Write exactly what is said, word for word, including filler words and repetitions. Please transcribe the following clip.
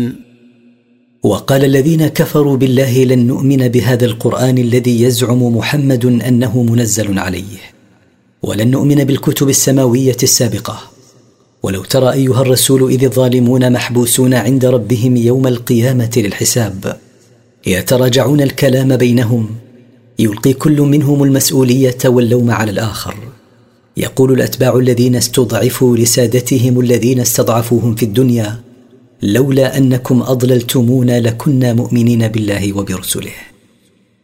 وقال الذين كفروا بالله لن نؤمن بهذا القرآن الذي يزعم محمد أنه منزل عليه، ولن نؤمن بالكتب السماوية السابقة. ولو ترى أيها الرسول إذ الظالمون محبوسون عند ربهم يوم القيامة للحساب، يتراجعون الكلام بينهم، يلقي كل منهم المسؤولية واللوم على الآخر. يقول الأتباع الذين استضعفوا لسادتهم الذين استضعفوهم في الدنيا: لولا أنكم أضللتمونا لكنا مؤمنين بالله وبرسله.